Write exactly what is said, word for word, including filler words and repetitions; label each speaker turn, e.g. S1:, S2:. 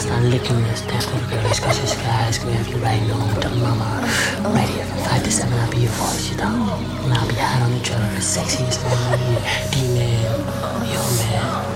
S1: start licking this damn little girl. It's cause she's guys. Gonna have you right home. Tell mama. Right here from five to seven, I'll be your voice, you know. And I'll be hot on each other. Sexy as man. D-man. Yo, man.